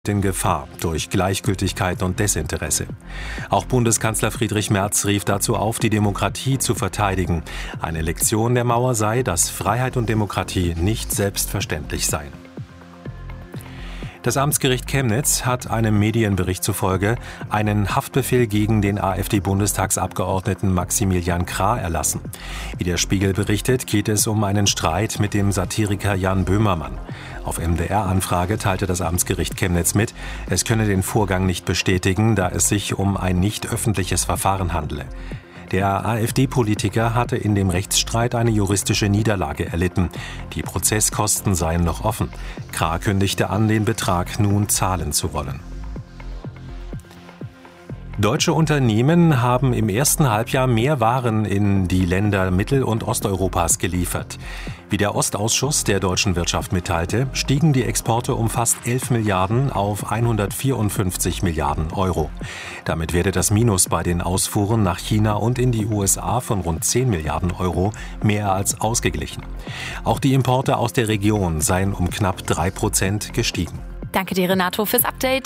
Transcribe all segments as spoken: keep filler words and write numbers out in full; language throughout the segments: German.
in Gefahr durch Gleichgültigkeit und Desinteresse. Auch Bundeskanzler Friedrich Merz rief dazu auf, die Demokratie zu verteidigen. Eine Lektion der Mauer sei, dass Freiheit und Demokratie nicht selbstverständlich seien. Das Amtsgericht Chemnitz hat einem Medienbericht zufolge einen Haftbefehl gegen den AfD-Bundestagsabgeordneten Maximilian Krah erlassen. Wie der Spiegel berichtet, geht es um einen Streit mit dem Satiriker Jan Böhmermann. Auf M D R-Anfrage teilte das Amtsgericht Chemnitz mit, es könne den Vorgang nicht bestätigen, da es sich um ein nicht öffentliches Verfahren handle. Der AfD-Politiker hatte in dem Rechtsstreit eine juristische Niederlage erlitten. Die Prozesskosten seien noch offen. Krah kündigte an, den Betrag nun zahlen zu wollen. Deutsche Unternehmen haben im ersten Halbjahr mehr Waren in die Länder Mittel- und Osteuropas geliefert. Wie der Ostausschuss der deutschen Wirtschaft mitteilte, stiegen die Exporte um fast elf Milliarden auf hundertvierundfünfzig Milliarden Euro. Damit werde das Minus bei den Ausfuhren nach China und in die U S A von rund zehn Milliarden Euro mehr als ausgeglichen. Auch die Importe aus der Region seien um knapp drei Prozent gestiegen. Danke dir, Renato, fürs Update.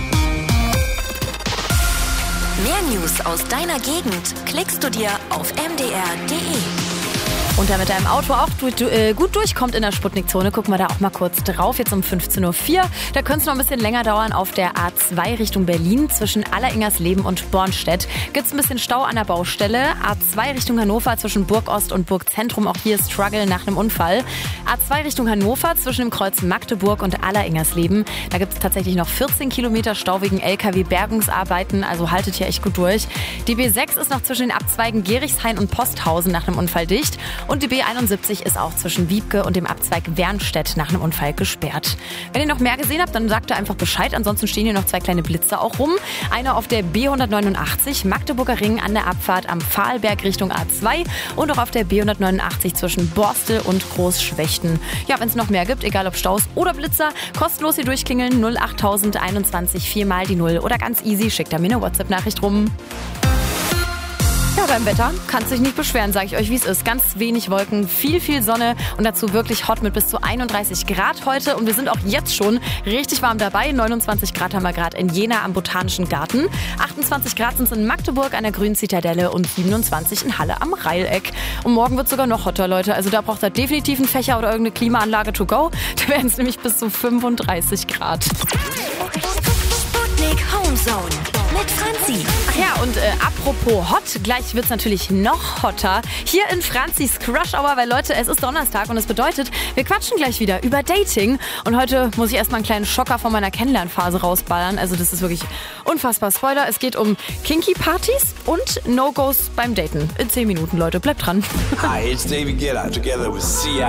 Mehr News aus deiner Gegend klickst du dir auf m d r punkt d e. Und wer mit deinem Auto auch du, du, äh, gut durchkommt in der Sputnik-Zone, gucken wir da auch mal kurz drauf. Jetzt um fünfzehn Uhr vier. Da könnte es noch ein bisschen länger dauern auf der A zwei Richtung Berlin. Zwischen Alleringersleben und Bornstedt gibt es ein bisschen Stau an der Baustelle. A zwei Richtung Hannover zwischen Burgost und Burgzentrum. Auch hier Struggle nach einem Unfall. A zwei Richtung Hannover zwischen dem Kreuz Magdeburg und Alleringersleben. Da gibt es tatsächlich noch vierzehn Kilometer Stau wegen L K W-Bergungsarbeiten. Also haltet hier echt gut durch. Die B sechs ist noch zwischen den Abzweigen Gerichshain und Posthausen nach einem Unfall dicht. Und die B einundsiebzig ist auch zwischen Wiebke und dem Abzweig Wernstedt nach einem Unfall gesperrt. Wenn ihr noch mehr gesehen habt, dann sagt ihr einfach Bescheid. Ansonsten stehen hier noch zwei kleine Blitze auch rum. Einer auf der B hundertneunundachtzig, Magdeburger Ring an der Abfahrt am Pfahlberg Richtung A zwei und auch auf der B hundertneunundachtzig zwischen Borstel und Großschwechten. Ja, wenn es noch mehr gibt, egal ob Staus oder Blitzer, kostenlos hier durchklingeln null achttausend einundzwanzig viermal die Null oder ganz easy, schickt da mir eine WhatsApp-Nachricht rum. Ja, beim Wetter kannst dich nicht beschweren, sage ich euch, wie es ist. Ganz wenig Wolken, viel, viel Sonne und dazu wirklich hot mit bis zu einunddreißig Grad heute. Und wir sind auch jetzt schon richtig warm dabei. neunundzwanzig Grad haben wir gerade in Jena am Botanischen Garten. achtundzwanzig Grad sind es in Magdeburg an der Grünen Zitadelle und siebenundzwanzig in Halle am Reileck. Und morgen wird es sogar noch hotter, Leute. Also da braucht ihr definitiv einen Fächer oder irgendeine Klimaanlage to go. Da werden es nämlich bis zu fünfunddreißig Grad. Sputnik Homezone mit Franzi. Ach ja, und äh, apropos hot, gleich wird's natürlich noch hotter. Hier in Franzis Crush Hour, weil Leute, es ist Donnerstag und das bedeutet, wir quatschen gleich wieder über Dating. Und heute muss ich erstmal einen kleinen Schocker von meiner Kennenlernphase rausballern. Also das ist wirklich unfassbar Spoiler. Es geht um Kinky-Partys und No-Gos beim Daten. In zehn Minuten, Leute, bleibt dran. Hi, it's David Guetta together with C I